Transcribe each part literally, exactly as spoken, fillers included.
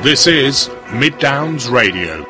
This is Mid Downs Radio.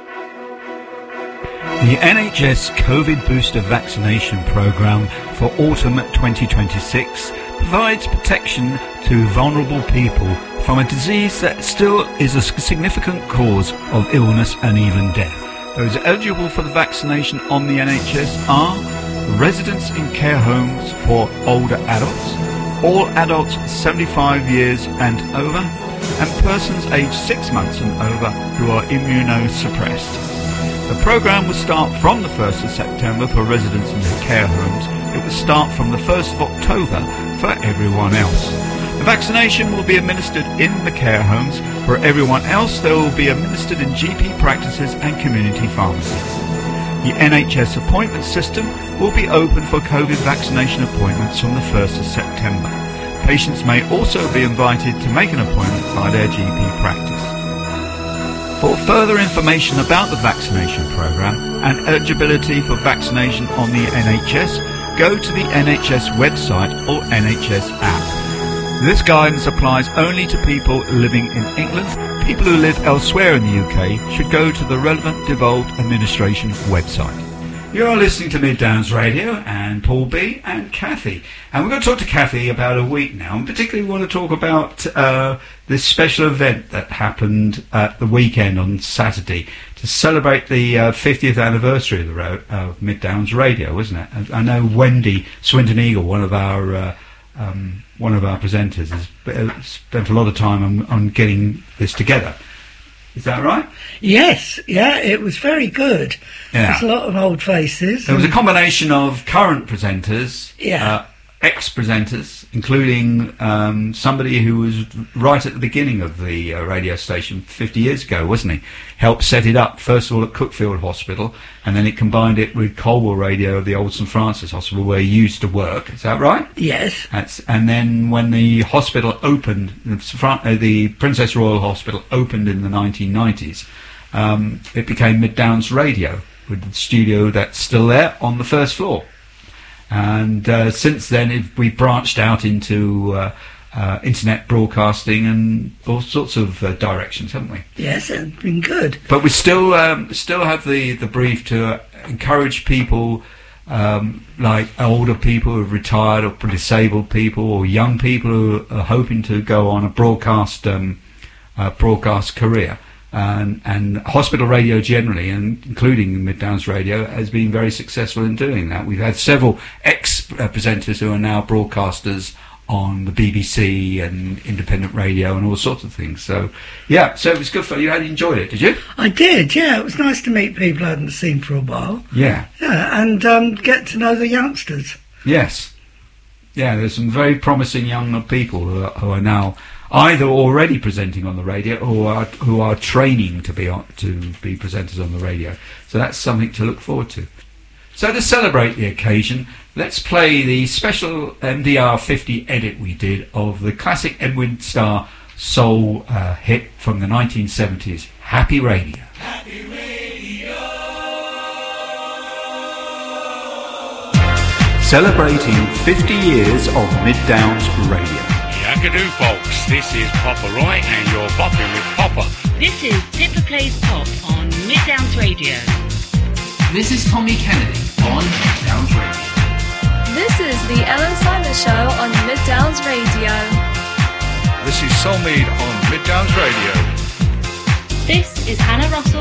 The N H S COVID booster vaccination programme for autumn twenty twenty-six provides protection to vulnerable people from a disease that still is a significant cause of illness and even death. Those eligible for the vaccination on the N H S are residents in care homes for older adults, all adults seventy-five years and over, and persons aged six months and over who are immunosuppressed. The programme will start from the first of September for residents in the care homes. It will start from the first of October for everyone else. The vaccination will be administered in the care homes. For everyone else, they will be administered in G P practices and community pharmacies. The N H S appointment system will be open for COVID vaccination appointments from the first of September. Patients may also be invited to make an appointment by their G P practice. For further information about the vaccination programme and eligibility for vaccination on the N H S, go to the N H S website or N H S app. This guidance applies only to people living in England. People who live elsewhere in the U K should go to the relevant devolved administration website. You're listening to Mid Downs Radio and Paul B and Kathy. And we're going to talk to Kathy about a week now. And particularly we want to talk about uh, this special event that happened at the weekend on Saturday to celebrate the uh, fiftieth anniversary of, the ro- of Mid Downs Radio, wasn't it? And I know Wendy Swinton Eagle, one of our uh, um, one of our presenters, has spent a lot of time on, on getting this together. Is that right? Yes, yeah, it was very good. Yeah. There's a lot of old faces. There was a combination of current presenters, Yeah. uh, ex-presenters, including um, somebody who was right at the beginning of the uh, radio station fifty years ago, wasn't he? Helped set it up, first of all at Cookfield Hospital, and then it combined it with Colwell Radio of the Old St Francis Hospital, where he used to work. Is that right? Yes. That's, and then when the hospital opened, the, Fran- uh, the Princess Royal Hospital opened in the nineteen nineties, um, it became Mid Downs Radio, with the studio that's still there on the first floor. And uh, since then, it, we branched out into uh, uh, internet broadcasting and all sorts of uh, directions, haven't we? Yes, it's been good. But we still um, still have the, the brief to uh, encourage people, um, like older people who have retired, or disabled people, or young people who are hoping to go on a broadcast um, uh, broadcast career. And, and hospital radio generally, and including Mid Downs Radio, has been very successful in doing that. We've had several ex-presenters who are now broadcasters on the B B C and independent radio and all sorts of things. So, yeah, so it was good for you. You had enjoyed it, did you? I did, yeah. It was nice to meet people I hadn't seen for a while. Yeah. Yeah, and um, get to know the youngsters. Yes. Yeah, there's some very promising young people who are, who are now either already presenting on the radio or are, who are training to be on, to be presenters on the radio. So that's something to look forward to. So to celebrate the occasion, let's play the special M D R fifty edit we did of the classic Edwin Starr soul uh, hit from the nineteen seventies, Happy Radio. Happy Radio. Celebrating fifty years of Mid Downs Radio. Yakadoo, folks. This is Papa Roy, and you're bopping with Papa. This is Pippa Plays Pop on Mid Downs Radio. This is Tommy Kennedy on Mid Downs Radio. This is the Ellen Simon Show on Mid Downs Radio. This is Soul Mead on Mid Downs Radio. This is Hannah Russell